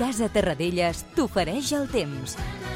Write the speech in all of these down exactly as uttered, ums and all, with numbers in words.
Casa Terradellas t'ofereix el temps.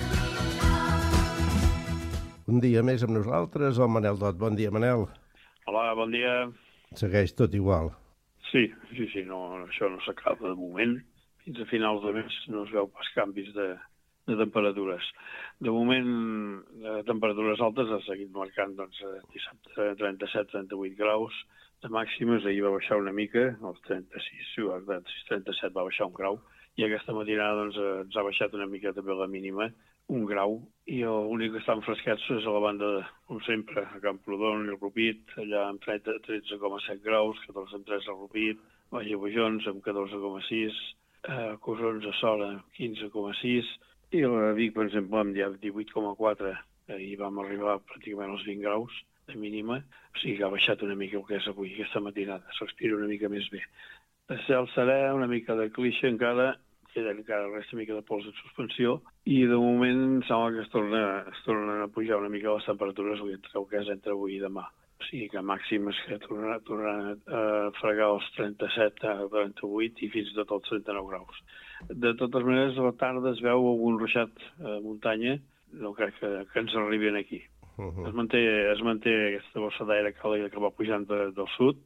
Un dia més amb nosaltres, el Manel Dot. Bon dia, Manel. Hola, bon dia. Segueix tot igual. Sí, sí, sí, no, això no s'acaba de moment. Fins a finals de mes no es veu pas canvis de, de temperatures. De moment, de temperatures altes ha seguit marcant doncs, dissabte trenta-set a trenta-vuit graus de màximes. Ahir va baixar una mica, els trenta-sis, trenta-sis trenta-set va baixar un grau, i aquesta matinada doncs, ens ha baixat una mica també la mínima, un grau, i l'únic que estan fresquets és a la banda, de, com sempre, a Camprodon i el Rupit, allà amb tretze coma set graus, catorze coma tres al Rupit, Baix a Bojons amb catorze coma sis, eh, Cosons a Sora quinze coma sis, i a Vic, per exemple, amb divuit coma quatre, ahir vam arribar pràcticament als vint graus de mínima, o sigui que ha baixat una mica el que és avui, aquesta matinada, s'expira una mica més bé. De cel serè, una mica de clixa encara, queda encara resta una mica de pols en suspensió, i de moment sembla que es, torna, es tornen a pujar una mica les temperatures, el que és entre avui i demà. O sigui que màxims que tornaran, tornaran a fregar els trenta-set a trenta-vuit i fins i tot els trenta-nou graus. De totes maneres, a la tarda es veu algun ruixat a muntanya, no crec que, que ens arribin aquí. Uh -huh. es, manté, es manté aquesta bossa d'aire càlida que va pujant de, del sud,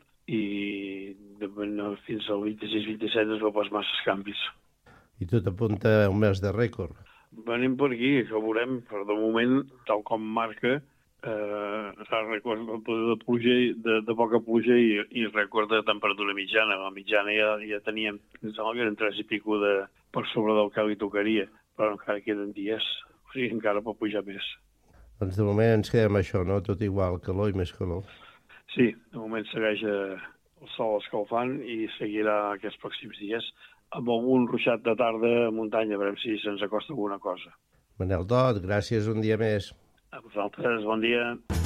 i de, no, fins al vint-i-sis vint-i-set es veu pas masses canvis. I tot apunta a un mes de rècord. Venim per aquí, que ho veurem, però de moment, tal com marca, eh, rècord de, pluja, de, de poca pluja i, i rècord de temperatura mitjana. La mitjana ja, ja teníem, sembla que eren tres i pico de, per sobre del que li tocaria, però encara queden dies, o sigui, encara pot pujar més. Doncs de moment ens quedem això, no? Tot igual, calor i més calor. Sí, de moment segueix eh, el sol escalfant i seguirà aquests pròxims dies amb algun ruixat de tarda a muntanya, a veure si se'ns acosta alguna cosa. Manel Dot, gràcies un dia més. A vosaltres, bon dia.